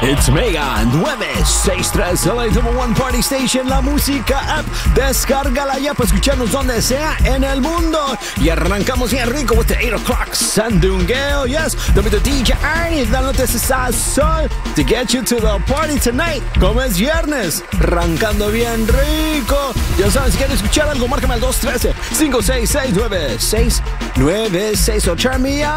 It's Mega 963, la number one party station, la música app. Descárgala ya para escucharnos donde sea en el mundo. Y arrancamos bien rico with the 8 o'clock sandungueo. Yes, the DJ Arnie dándote ese sazón to get you to the party tonight. Como es viernes, arrancando bien rico. Ya sabes, si quieres escuchar algo, márcame al 213-566-9696 o charme